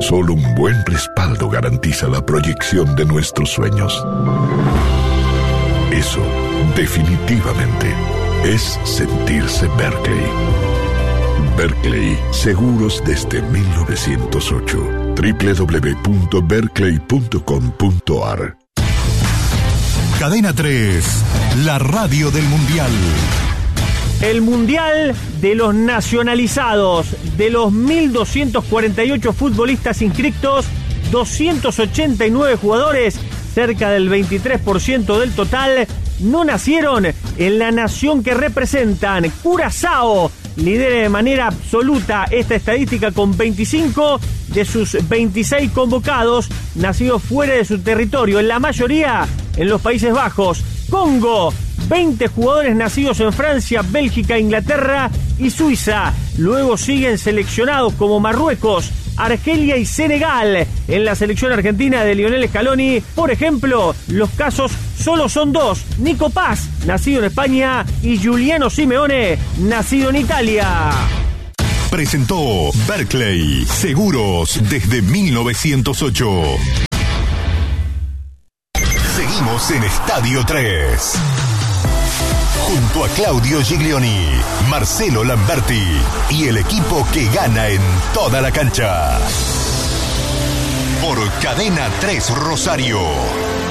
Solo un buen respaldo garantiza la proyección de nuestros sueños. Eso, definitivamente, es sentirse Berkeley. Berkeley, seguros desde 1908. www.berkeley.com.ar. Cadena 3, la radio del Mundial. El Mundial de los nacionalizados. De los 1.248 futbolistas inscritos, 289 jugadores, cerca del 23% del total, no nacieron en la nación que representan. Curazao lidera de manera absoluta esta estadística con 25 de sus 26 convocados nacidos fuera de su territorio, en la mayoría en los Países Bajos. Congo, 20 jugadores nacidos en Francia, Bélgica, Inglaterra y Suiza. Luego siguen seleccionados como Marruecos, Argelia y Senegal. En la selección argentina de Lionel Scaloni, por ejemplo, los casos solo son dos: Nico Paz, nacido en España, y Giuliano Simeone, nacido en Italia. Presentó Berkeley, seguros desde 1908. Seguimos en Estadio 3. Junto a Claudio Giglioni, Marcelo Lamberti y el equipo que gana en toda la cancha. Por Cadena 3 Rosario.